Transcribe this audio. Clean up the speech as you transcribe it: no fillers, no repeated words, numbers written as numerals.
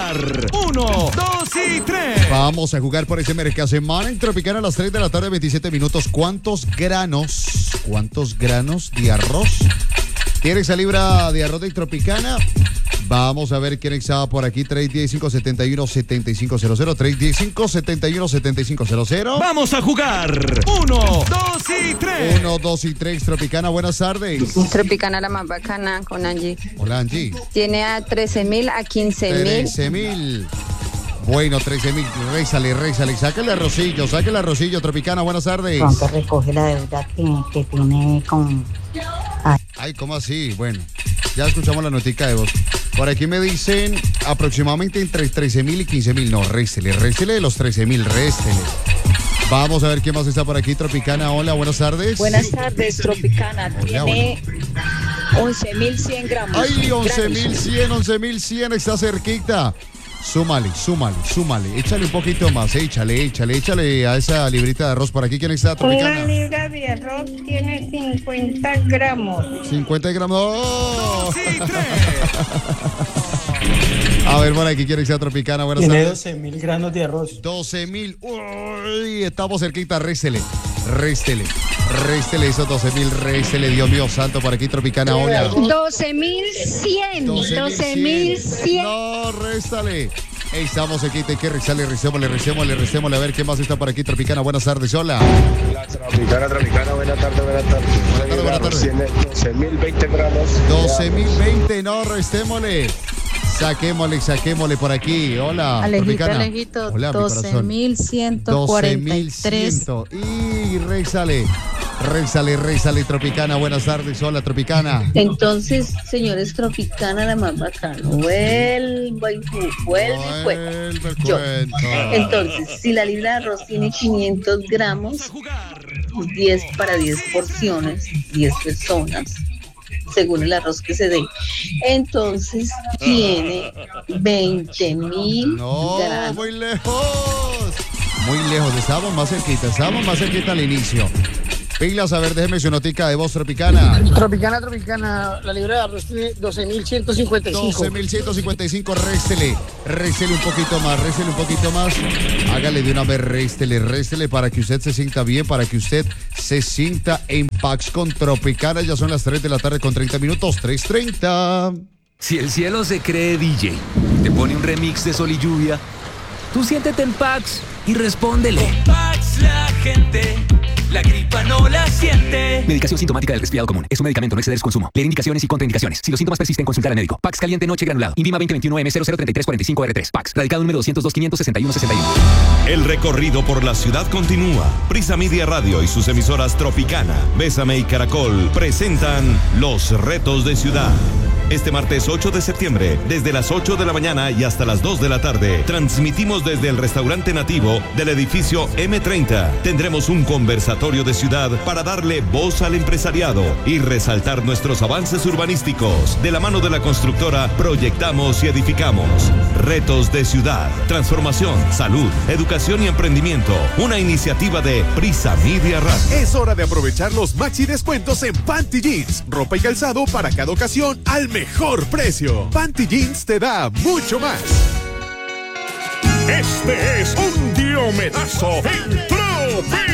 jugar. 1, 2 y 3. Vamos a jugar por ese Mercasemana en Tropicana a las 3 de la tarde, 27 minutos. ¿Cuántos granos de arroz tiene esa libra de arroz de Tropicana? Vamos a ver quién estaba por aquí. 315-71-7500. 315-71-7500. Vamos a jugar. 1, 2 y 3. 1, 2 y 3. Tropicana, buenas tardes. Tropicana la más bacana con Angie. Hola, Angie. Tiene a 13.000 a 15.000. 13.000. Bueno, 13.000. Rézale. Sáquele arrocillo, Tropicana, buenas tardes. Pronto recoge la deuda que tiene con... Ay, ¿cómo así? Bueno, ya escuchamos la notica de voz. Por aquí me dicen aproximadamente entre 13.000 y 15.000. No, réstele de los 13.000, réstele. Vamos a ver quién más está por aquí. Tropicana, hola, buenas tardes. Buenas tardes, Tropicana. Hola, Tiene 11.100 gramos. Ay, 11.100, está cerquita. Súmale. Échale un poquito más, échale a esa librita de arroz. Por aquí, ¿quién está, Tropicana? Una libra de arroz tiene 50 gramos. 50 gramos. ¡Oh! 2 y 3. A ver, por aquí, ¿quién está, Tropicana? Buenas Tiene tardes. 12.000 granos de arroz. 12.000. Uy, estamos cerquita. Réstele esos 12.000. Réstele, Dios mío santo. Por aquí, Tropicana, hola. 12.100. 12.100. No, réstale. Estamos cerquita, hay que rezarle, recémosle. A ver, ¿quién más está por aquí? Tropicana, buenas tardes, hola. La Tropicana, buenas tardes. Buenas tardes. Tiene 12.020 gramos. 12.020, no, restémosle. Saquémosle por aquí. Hola, Tropicana. Alejito, Hola, 12.143. 12.100. Y rézale, Tropicana, buenas tardes. Hola, Tropicana. Entonces, señores, Tropicana la más bacana. Vuelve el cuento. Entonces, si la libra de arroz tiene 500 gramos, 10 para 10 porciones, 10 personas, según el arroz que se dé. Entonces, tiene 20.000 No, gramos. muy lejos. Estábamos más cerquita al inicio. Pilas, a ver, déjeme su notica de voz, Tropicana. Tropicana, la libra de arroz tiene 12.155. 12.155, réstele un poquito más. Hágale de una vez, réstele para que usted se sienta bien, para que usted se sienta en paz con Tropicana. Ya son las 3 de la tarde con 30 minutos, 3:30. Si el cielo se cree DJ, te pone un remix de Sol y Lluvia, tú siéntete en Pax y respóndele. Con Pax la gente, la gripa no la siente. Medicación sintomática del resfriado común. Es un medicamento, no exceder su consumo. Leer indicaciones y contraindicaciones. Si los síntomas persisten, consultar al médico. Pax caliente noche granulado. INVIMA 2021M003345R3. Pax. Radicado número 202-561-61. El recorrido por la ciudad continúa. Prisa Media Radio y sus emisoras Tropicana, Bésame y Caracol presentan Los Retos de Ciudad. Este martes 8 de septiembre, desde las 8 de la mañana y hasta las 2 de la tarde, transmitimos desde el restaurante nativo del edificio M30. Tendremos un conversatorio de ciudad para darle voz al empresariado y resaltar nuestros avances urbanísticos. De la mano de la constructora, proyectamos y edificamos. Retos de Ciudad, transformación, salud, educación y emprendimiento. Una iniciativa de Prisa Media Radio. Es hora de aprovechar los maxi descuentos en Panty Jeans. Ropa y calzado para cada ocasión al mejor precio. Panty Jeans te da mucho más. Este es un diomedazo en Tropicana.